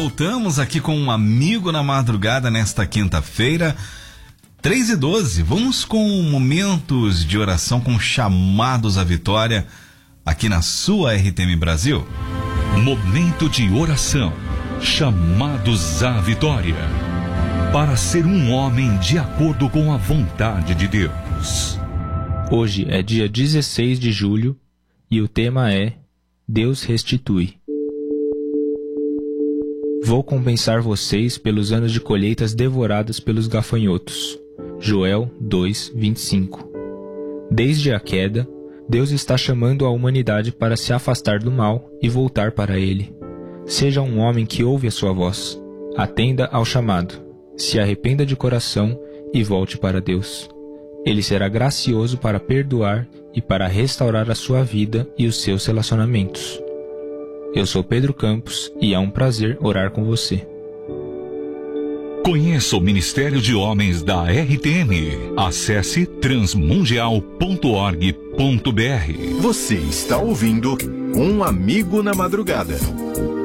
voltamos aqui com um amigo na madrugada nesta quinta-feira, 3h12. Vamos com momentos de oração com chamados à vitória aqui na sua RTM Brasil. Momento de oração, chamados à vitória, para ser um homem de acordo com a vontade de Deus. Hoje é dia 16 de julho e o tema é Deus restitui. Vou compensar vocês pelos anos de colheitas devoradas pelos gafanhotos. Joel 2:25. Desde a queda, Deus está chamando a humanidade para se afastar do mal e voltar para Ele. Seja um homem que ouve a sua voz. Atenda ao chamado. Se arrependa de coração e volte para Deus. Ele será gracioso para perdoar e para restaurar a sua vida e os seus relacionamentos. Eu sou Pedro Campos e é um prazer orar com você. Conheça o Ministério de Homens da RTM. Acesse transmundial.org.br. Você está ouvindo Um Amigo na Madrugada.